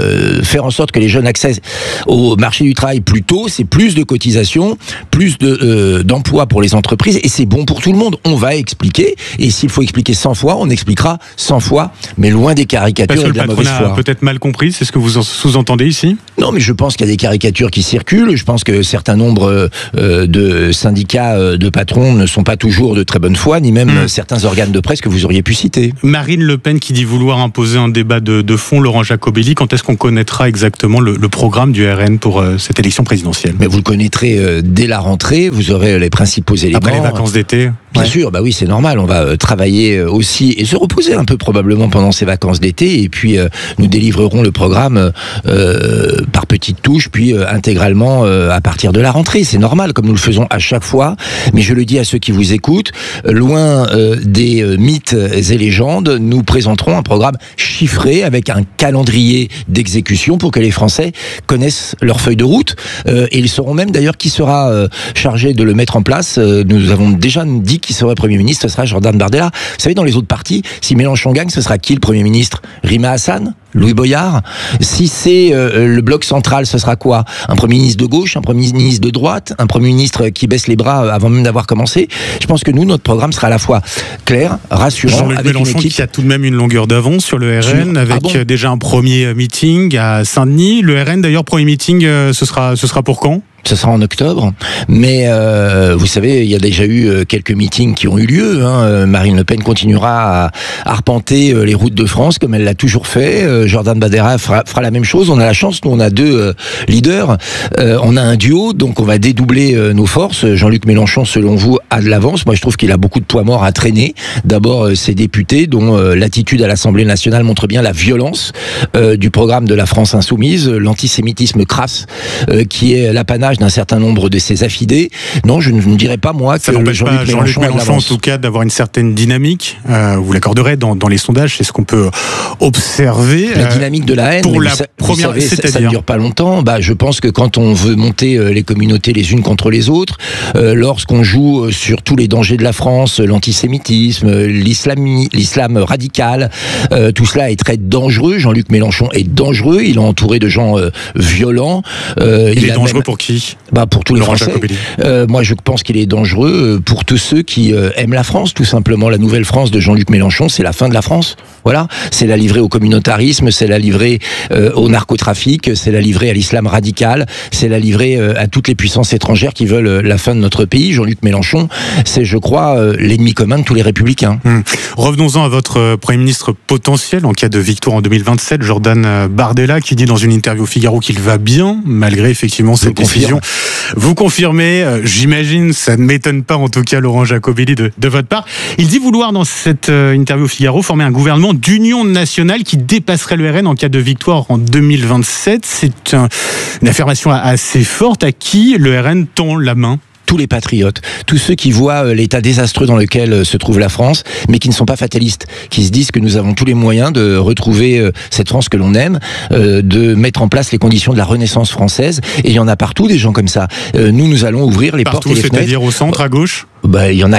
faire en sorte que les jeunes accèdent au marché du travail plus tôt, c'est plus de cotisations, plus de, euh, d'emplois pour les entreprises, et c'est bon pour tout le monde. On va expliquer, et s'il faut expliquer cent fois, on expliquera cent fois, mais loin des caricatures. Parce que et de le la mauvaise patronat foi. a peut-être mal compris, c'est ce que vous en sous-entendez ici ? Non, mais je pense qu'il y a des caricatures qui circulent. Je pense que certains nombres euh, de syndicats euh, de patrons ne sont pas toujours de très bonne foi, ni même mmh. certains organes de presse que vous auriez pu citer. Marine Le Pen qui dit vouloir imposer un débat de, de fond, Laurent Jacobelli, quand est-ce qu'on connaîtra exactement le, le programme du R N pour euh, cette élection présidentielle ? Mais vous le connaîtrez euh, dès la rentrée, vous aurez les principaux éléments. Après les vacances d'été ? Bien ouais. sûr, bah oui, c'est normal. On va euh, travailler euh, aussi et se reposer un peu probablement pendant ces vacances d'été, et puis euh, nous délivrerons le programme euh, par petites touches, puis euh, intégralement euh, à partir de la rentrée. C'est normal, comme nous le faisons à chaque fois. Mais je le dis à ceux qui vous écoutent, euh, loin euh, des euh, mythes et légendes, nous présenterons un programme chiffré avec un calendrier d'exécution pour que les Français connaissent leur feuille de route. Euh, et ils sauront même d'ailleurs qui sera euh, chargé de le mettre en place. Euh, nous avons déjà dit qui serait Premier ministre, ce sera Jordan Bardella. Vous savez, dans les autres partis, si Mélenchon gagne, ce sera qui le Premier ministre ? Rima Hassan ? Louis Boyard? Si c'est euh, le bloc central, ce sera quoi? Un Premier ministre de gauche, un Premier ministre de droite, un Premier ministre qui baisse les bras avant même d'avoir commencé? Je pense que nous, notre programme sera à la fois clair, rassurant, Jean-Luc avec Mélenchon une équipe... qui a tout de même une longueur d'avance sur le R N, avec ah bon déjà un premier meeting à Saint-Denis. Le R N, d'ailleurs, premier meeting, euh, ce sera, ce sera pour quand? Ce sera en octobre, mais euh, vous savez, il y a déjà eu euh, quelques meetings qui ont eu lieu. Hein. Marine Le Pen continuera à, à arpenter euh, les routes de France comme elle l'a toujours fait. Euh, Jordan Bardella fera, fera la même chose. On a la chance, nous on a deux euh, leaders, euh, on a un duo, donc on va dédoubler euh, nos forces. Jean-Luc Mélenchon, selon vous, a de l'avance. Moi, je trouve qu'il a beaucoup de poids morts à traîner. D'abord, euh, ses députés, dont euh, l'attitude à l'Assemblée nationale montre bien la violence euh, du programme de la France insoumise, l'antisémitisme crasse euh, qui est l'apanage d'un certain nombre de ses affidés. Non, je ne, je ne dirais pas moi que ça n'empêche Jean-Luc pas Jean-Luc Mélenchon, Mélenchon en tout cas d'avoir une certaine dynamique. Euh, vous l'accorderez dans, dans les sondages, c'est ce qu'on peut observer. La dynamique de la haine. Pour la vous première, savez, ça, ça ne dure pas longtemps. Bah, je pense que quand on veut monter euh, les communautés les unes contre les autres, euh, lorsqu'on joue sur tous les dangers de la France, l'antisémitisme, l'islam, l'islam radical, euh, tout cela est très dangereux. Jean-Luc Mélenchon est dangereux. Il est entouré de gens euh, violents. Euh, il, il est dangereux même... pour qui? Bah pour tous les Français. Euh, moi, je pense qu'il est dangereux pour tous ceux qui euh, aiment la France, tout simplement. La nouvelle France de Jean-Luc Mélenchon, c'est la fin de la France. Voilà, c'est la livrée au communautarisme, c'est la livrée euh, au narcotrafic, c'est la livrée à l'islam radical, c'est la livrée euh, à toutes les puissances étrangères qui veulent euh, la fin de notre pays. Jean-Luc Mélenchon, c'est, je crois, euh, l'ennemi commun de tous les républicains. Hum. Revenons-en à votre euh, Premier ministre potentiel en cas de victoire en deux mille vingt-sept, Jordan Bardella, qui dit dans une interview au Figaro qu'il va bien, malgré effectivement cette décision. Vous confirmez, euh, j'imagine, ça ne m'étonne pas en tout cas, Laurent Jacobelli, de, de votre part. Il dit vouloir, dans cette euh, interview au Figaro, former un gouvernement d'union nationale qui dépasserait le R N en cas de victoire en deux mille vingt-sept. C'est un, une affirmation assez forte. À qui le R N tend la main? Tous les patriotes, tous ceux qui voient l'état désastreux dans lequel se trouve la France, mais qui ne sont pas fatalistes, qui se disent que nous avons tous les moyens de retrouver cette France que l'on aime, de mettre en place les conditions de la Renaissance française. Et il y en a partout des gens comme ça. Nous, nous allons ouvrir les partout, portes et les fenêtres. C'est-à-dire au centre, à gauche? Bah, il y en a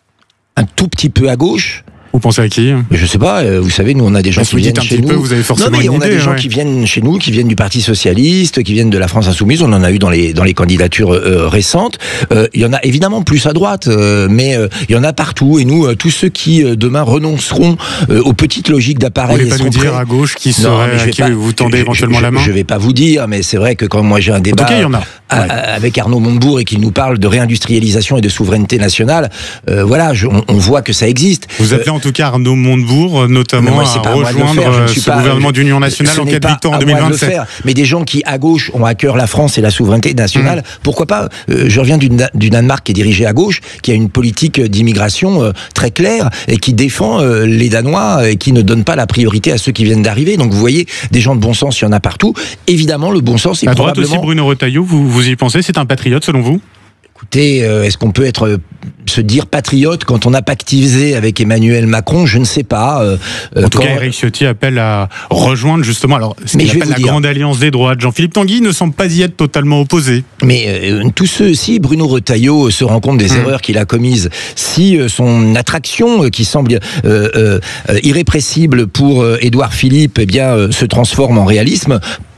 un tout petit peu à gauche. Vous pensez à qui? Je sais pas, vous savez, nous on a des gens Parce qui viennent un chez petit nous. Peu, vous avez forcément non mais on une a idée, des gens ouais. qui viennent chez nous, qui viennent du Parti Socialiste, qui viennent de la France Insoumise, on en a eu dans les, dans les candidatures euh, récentes. Euh, il y en a évidemment plus à droite, euh, mais euh, il y en a partout. Et nous, euh, tous ceux qui euh, demain renonceront euh, aux petites logiques d'appareil... Vous voulez pas nous dire à gauche qui serait, à qui pas, vous tendez je, éventuellement je, la main? Je vais pas vous dire, mais c'est vrai que quand moi j'ai un débat... En tout cas, il y en a. À, ouais. avec Arnaud Montebourg et qu'il nous parle de réindustrialisation et de souveraineté nationale, euh, voilà, je, on, on voit que ça existe. Vous appelez euh, en tout cas Arnaud Montebourg, notamment moi, à rejoindre à ce pas, gouvernement d'union nationale en cas de victoire en deux mille vingt-sept. Mais des gens qui, à gauche, ont à cœur la France et la souveraineté nationale, mmh. pourquoi pas? euh, Je reviens du, du Danemark qui est dirigé à gauche, qui a une politique d'immigration euh, très claire et qui défend euh, les Danois et qui ne donne pas la priorité à ceux qui viennent d'arriver. Donc vous voyez, des gens de bon sens, il y en a partout. Évidemment, le bon sens est à probablement... droite aussi, Bruno Retailleau, vous, vous y pensez? C'est un patriote selon vous? Écoutez, euh, est-ce qu'on peut être euh, se dire patriote quand on a pactisé avec Emmanuel Macron? Je ne sais pas. Euh, en tout quand... cas, Éric Ciotti appelle à rejoindre justement alors ce qu'il appelle la dire. grande alliance des droites. Jean-Philippe Tanguy ne semble pas y être totalement opposé. Mais euh, tous ceux, si Bruno Retailleau se rend compte des mmh. erreurs qu'il a commises, si euh, son attraction euh, qui semble euh, euh, irrépressible pour euh, Édouard Philippe, eh bien euh, se transforme en réalisme.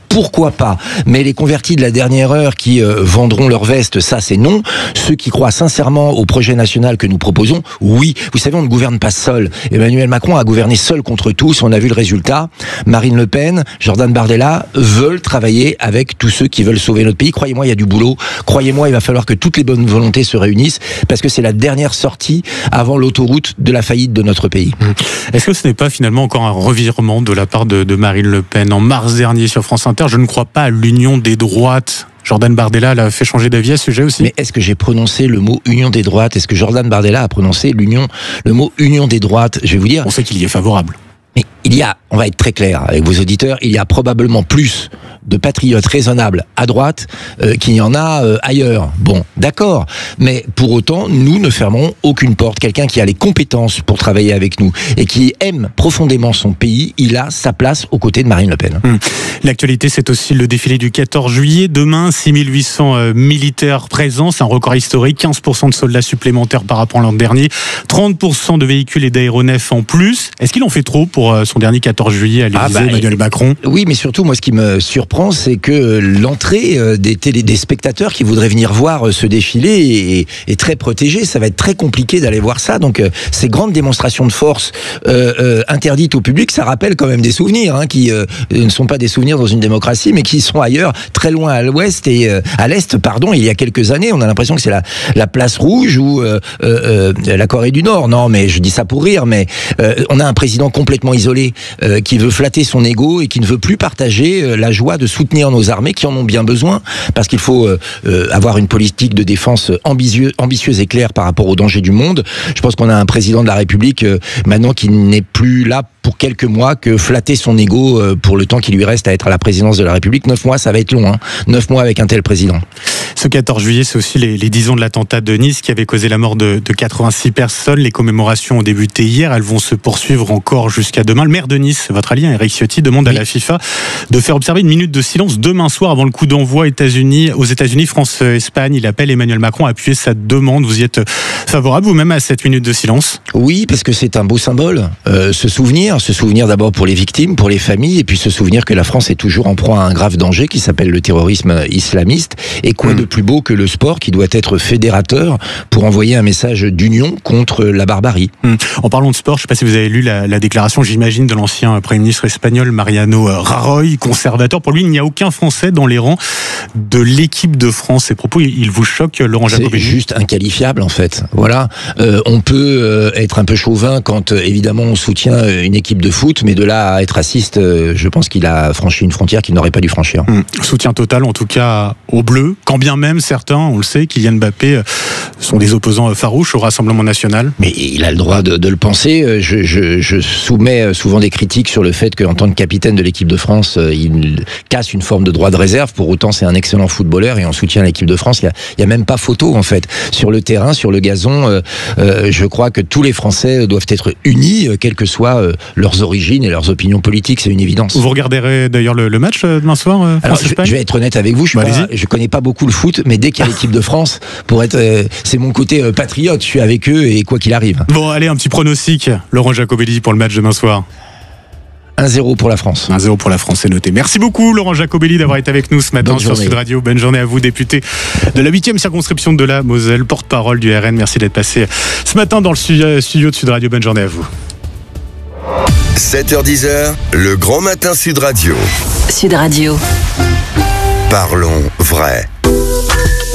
pourquoi pas. Mais les convertis de la dernière heure qui euh, vendront leur veste, ça c'est non. Ceux qui croient sincèrement au projet national que nous proposons, oui. Vous savez, on ne gouverne pas seul. Emmanuel Macron a gouverné seul contre tous. On a vu le résultat. Marine Le Pen, Jordan Bardella veulent travailler avec tous ceux qui veulent sauver notre pays. Croyez-moi, il y a du boulot. Croyez-moi, il va falloir que toutes les bonnes volontés se réunissent parce que c'est la dernière sortie avant l'autoroute de la faillite de notre pays. Est-ce que ce n'est pas finalement encore un revirement de la part de, de Marine Le Pen? En mars dernier sur France Inter, je ne crois pas à l'union des droites. Jordan Bardella l'a fait changer d'avis à ce sujet aussi. Mais est-ce que j'ai prononcé le mot union des droites? Est-ce que Jordan Bardella a prononcé l'union, le mot union des droites? Je vais vous dire. On sait qu'il y est favorable. Mais il y a, on va être très clair avec vos auditeurs, il y a probablement plus de patriotes raisonnables à droite euh, qu'il y en a euh, ailleurs. Bon, d'accord. Mais pour autant, nous ne fermerons aucune porte. Quelqu'un qui a les compétences pour travailler avec nous et qui aime profondément son pays, il a sa place aux côtés de Marine Le Pen. Hum. L'actualité, c'est aussi le défilé du quatorze juillet. Demain, six mille huit cents euh, militaires présents. C'est un record historique. quinze pour cent de soldats supplémentaires par rapport à l'an dernier. trente pour cent de véhicules et d'aéronefs en plus. Est-ce qu'il en fait trop pour euh, son dernier quatorze juillet à l'Élysée, ah bah, Emmanuel Macron? Oui, mais surtout, moi, ce qui me surprend, c'est que l'entrée des, télé, des spectateurs qui voudraient venir voir ce défilé est, est très protégée. Ça va être très compliqué d'aller voir ça. Donc, ces grandes démonstrations de force euh, euh, interdites au public, ça rappelle quand même des souvenirs, hein, qui euh, ne sont pas des souvenirs dans une démocratie, mais qui sont ailleurs, très loin à l'ouest et euh, à l'est, pardon, il y a quelques années. On a l'impression que c'est la, la place rouge ou euh, euh, la Corée du Nord. Non, mais je dis ça pour rire, mais euh, on a un président complètement isolé euh, qui veut flatter son ego et qui ne veut plus partager euh, la joie de soutenir nos armées qui en ont bien besoin, parce qu'il faut euh, euh, avoir une politique de défense ambitieuse, ambitieuse et claire par rapport aux dangers du monde. Je pense qu'on a un président de la République euh, maintenant qui n'est plus là pour quelques mois que flatter son ego euh, pour le temps qui lui reste à être à la présidence de la République. Neuf mois, ça va être long, hein. Neuf mois avec un tel président. Ce quatorze juillet, c'est aussi les, les dix ans de l'attentat de Nice qui avait causé la mort de, de quatre-vingt-six personnes. Les commémorations ont débuté hier, elles vont se poursuivre encore jusqu'à demain. Le maire de Nice, votre allié Éric Ciotti, demande oui. à la FIFA de faire observer une minute de silence demain soir avant le coup d'envoi États-Unis, aux États-Unis, France-Espagne. Il appelle Emmanuel Macron à appuyer sa demande. Vous y êtes favorable vous-même à cette minute de silence? Oui, parce que c'est un beau symbole. Euh, se souvenir, se souvenir d'abord pour les victimes, pour les familles, et puis se souvenir que la France est toujours en proie à un grave danger qui s'appelle le terrorisme islamiste. Et quoi mmh. de plus beau que le sport qui doit être fédérateur pour envoyer un message d'union contre la barbarie. Mmh. En parlant de sport, je ne sais pas si vous avez lu la, la déclaration, j'imagine, de l'ancien Premier ministre espagnol Mariano Rajoy, conservateur. Pour lui, il n'y a aucun Français dans les rangs de l'équipe de France. Ces propos, ils vous choquent, Laurent Jacobelli? C'est juste inqualifiable, en fait. Voilà. Euh, on peut euh, être un peu chauvin quand, euh, évidemment, on soutient une équipe de foot, mais de là à être raciste, euh, je pense qu'il a franchi une frontière qu'il n'aurait pas dû franchir. Mmh. Soutien total, en tout cas, aux Bleus. Quand bien même, certains, on le sait, Kylian Mbappé, euh, sont des opposants farouches au Rassemblement national. Mais il a le droit de, de le penser. Je, je, je soumets souvent des critiques sur le fait qu'en tant que capitaine de l'équipe de France, il casse une forme de droit de réserve. Pour autant, c'est un excellent footballeur et on soutient l'équipe de France. Il n'y a, il y a même pas photo, en fait. Sur le terrain, sur le gazon, euh, euh, je crois que tous les Français doivent être unis, euh, quelles que soient euh, leurs origines et leurs opinions politiques. C'est une évidence. Vous regarderez d'ailleurs le, le match euh, demain soir euh, Alors, je, je vais être honnête avec vous. Je ne connais pas beaucoup le foot, mais dès qu'il y a l'équipe de France, pour être, euh, c'est mon côté euh, patriote. Je suis avec eux et quoi qu'il arrive. Bon, allez, un petit pronostic, Laurent Jacobelli, pour le match demain soir. un zéro pour la France. un zéro pour la France, c'est noté. Merci beaucoup, Laurent Jacobelli, d'avoir été avec nous ce matin sur Sud Radio. Bonne journée à vous, député de la huitième circonscription de la Moselle, porte-parole du R N. Merci d'être passé ce matin dans le studio de Sud Radio. Bonne journée à vous. sept heures dix, le grand matin Sud Radio. Sud Radio. Parlons vrai.